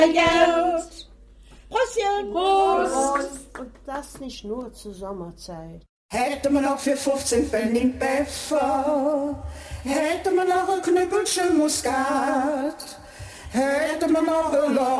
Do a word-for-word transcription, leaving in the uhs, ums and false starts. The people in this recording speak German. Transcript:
Geld. Prostchen. Prost. Und das nicht nur zur Sommerzeit. Hätte man noch für fünfzehn Pfennig Pfeffer, hätte man noch ein Knüppelchen Muskat, hätte man noch ein